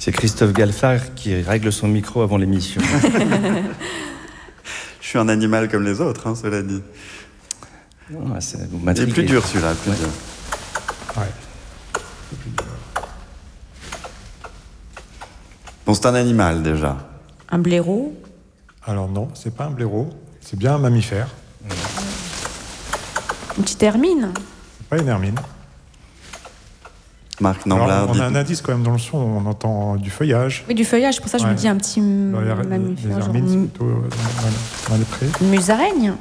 C'est Christophe Galfard qui règle son micro avant l'émission. Je suis un animal comme les autres, cela dit. Non, c'est plus dur celui-là, plus dur. Ouais. Bon, c'est un animal déjà. Un blaireau? Alors non, c'est pas un blaireau, c'est bien un mammifère. Une petite hermine? C'est pas une hermine. Marc Namblard. Alors, on a un indice quand même dans le son, on entend du feuillage. Oui, du feuillage, pour ça je me dis un petit Les mammifère. hermines, c'est plutôt dans les prés. Une musaraigne?